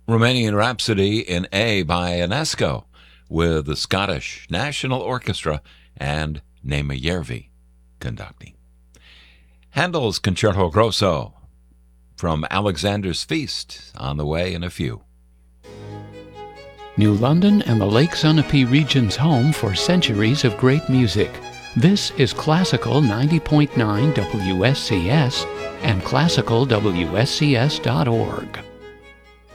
Romanian Rhapsody in A by Ionesco with the Scottish National Orchestra and Nema Järvi conducting. Handel's Concerto Grosso from Alexander's Feast on the way in a few. New London and the Lake Sunapee region's home for centuries of great music. This is Classical 90.9 WSCS and classicalwscs.org.